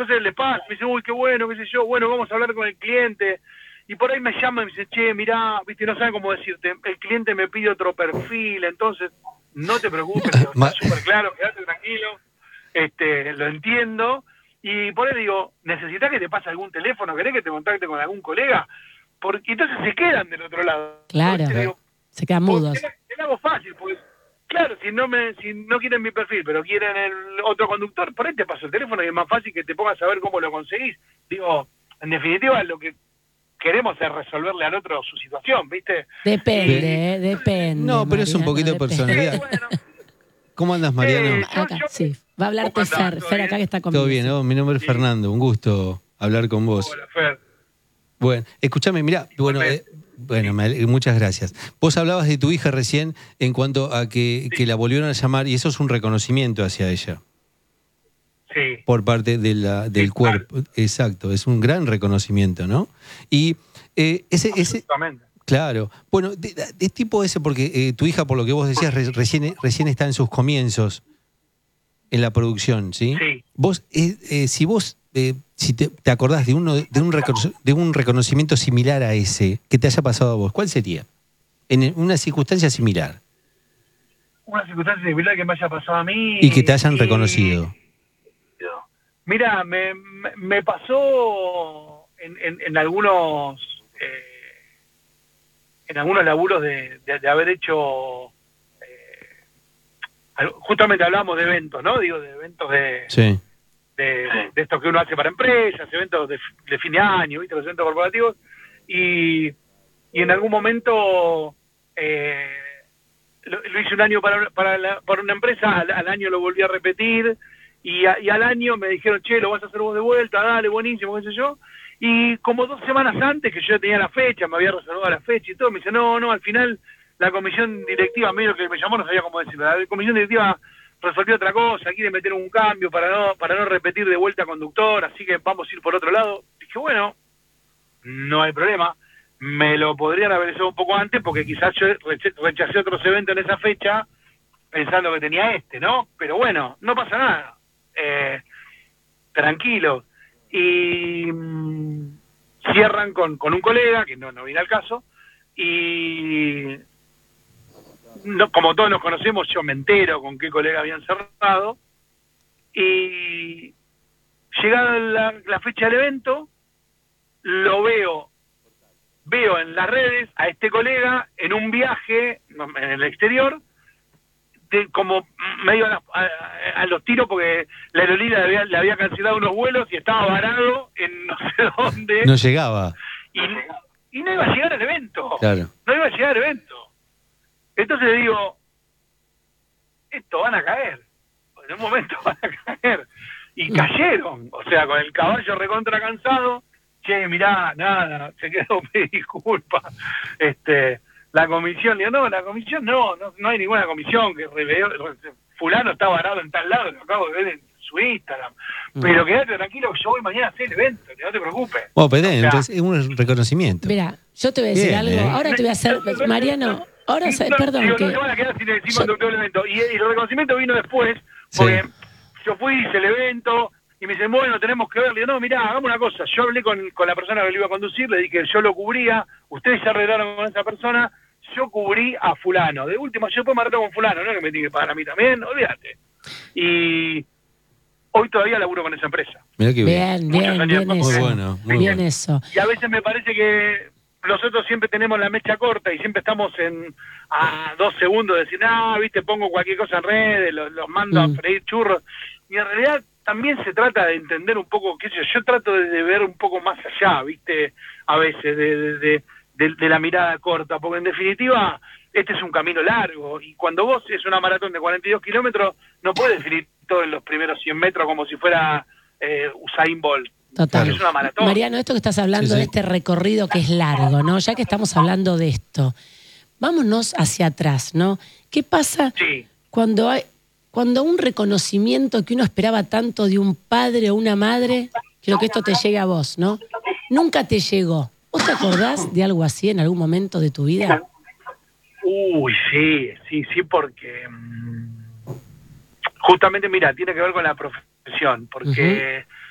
Entonces le pasa, me dice, uy, qué bueno, qué sé yo, bueno, vamos a hablar con el cliente. Y por ahí me llama y me dice, che, mirá, viste, no saben cómo decirte, el cliente me pide otro perfil, entonces no te preocupes, digo, está súper claro, quédate tranquilo, lo entiendo. Y por ahí digo, ¿necesitas que te pase algún teléfono? ¿Querés que te contacte con algún colega? Porque entonces se quedan del otro lado. Claro, Digo, se quedan mudos. Es algo fácil, porque claro, si no quieren mi perfil, pero quieren el otro conductor, por ahí te paso el teléfono y es más fácil que te pongas a ver cómo lo conseguís. Digo, en definitiva, lo que queremos es resolverle al otro su situación, ¿viste? Depende, depende. No, pero Mariano, es un poquito de personalidad. Bueno, ¿Cómo andas, Mariano? Acá, sí. Va a hablarte Fer acá que está conmigo. Todo bien, ¿no? Mi nombre es Fernando, un gusto hablar con vos. Hola, Fer. Bueno, escúchame, mirá, muchas gracias. Vos hablabas de tu hija recién en cuanto a que la volvieron a llamar y eso es un reconocimiento hacia ella. Sí. Por parte del cuerpo. Claro. Exacto, es un gran reconocimiento, ¿no? Y Absolutamente. Claro. Bueno, de tipo ese, porque tu hija, por lo que vos decías, recién está en sus comienzos en la producción, ¿sí? Sí. Vos, si te acordás de un reconocimiento similar a ese que te haya pasado a vos, ¿cuál sería? En una circunstancia similar. Una circunstancia similar que me haya pasado a mí. Y que te hayan reconocido. Mira, me pasó en algunos laburos de haber hecho, justamente hablamos de eventos, ¿no? Digo, de eventos Sí. de esto que uno hace para empresas, eventos de fin de año, ¿viste? Los eventos corporativos, y en algún momento lo hice un año para una empresa, al año lo volví a repetir, y al año me dijeron, che, lo vas a hacer vos de vuelta, dale, buenísimo, qué sé yo. Y como 2 semanas antes, que yo ya tenía la fecha, me había reservado la fecha y todo, me dice, no, al final la comisión directiva, medio que me llamó, no sabía cómo decirlo, la comisión directiva resolvió otra cosa, quiere meter un cambio para no repetir de vuelta conductor, así que vamos a ir por otro lado. Dije, bueno, no hay problema, me lo podrían haber hecho un poco antes, porque quizás yo rechacé otros eventos en esa fecha, pensando que tenía ¿no? Pero bueno, no pasa nada. Tranquilo. Y cierran con un colega, que no viene al caso, y como todos nos conocemos, yo me entero con qué colega habían cerrado, y llegada la fecha del evento, lo veo en las redes a este colega en un viaje en el exterior, como medio a los tiros, porque la aerolínea le había cancelado unos vuelos y estaba varado en no sé dónde. No llegaba. Y no iba a llegar al evento. Claro. No iba a llegar al evento. Entonces le digo, esto van a caer. En un momento van a caer. Y cayeron. O sea, con el caballo recontra cansado. Che, mirá, nada, se quedó, me disculpa. La comisión, le digo, no, la comisión no hay ninguna comisión, que fulano está varado en tal lado, lo acabo de ver en su Instagram, pero quédate tranquilo, yo voy mañana a hacer el evento, no te preocupes. Bueno, pero es un reconocimiento. Mira, yo te voy a decir algo, ahora te voy a hacer, Mariano, ahora, perdón. No te van a quedar sin el evento, y el reconocimiento vino después, porque yo fui, hice el evento, y me dicen, bueno, tenemos que ver. Le digo, no, mirá, hagamos una cosa. Yo hablé con la persona que lo iba a conducir, le dije que yo lo cubría, ustedes se arreglaron con esa persona, yo cubrí a fulano. De última, yo puedo matar con fulano, no es que me tiene que pagar a mí también, olvídate. Y hoy todavía laburo con esa empresa. Mirá que bien eso. Muy bueno, muy bien bueno. eso. Y a veces me parece que nosotros siempre tenemos la mecha corta y siempre estamos a 2 segundos de decir, viste, pongo cualquier cosa en redes, los mando a freír churros. Y en realidad también se trata de entender un poco, qué sé yo trato de ver un poco más allá, viste, a veces, de la mirada corta, porque en definitiva este es un camino largo, y cuando vos es una maratón de 42 kilómetros, no puedes definir todo en los primeros 100 metros como si fuera Usain Bolt. Total. Es una maratón. Mariano, esto que estás hablando de este recorrido que es largo, ¿no? Ya que estamos hablando de esto, vámonos hacia atrás, ¿no? ¿Qué pasa cuando un reconocimiento que uno esperaba tanto de un padre o una madre, quiero que esto te llegue a vos, ¿no? Nunca te llegó. ¿Vos te acordás de algo así en algún momento de tu vida? Uy, sí, porque justamente, mira, tiene que ver con la profesión, porque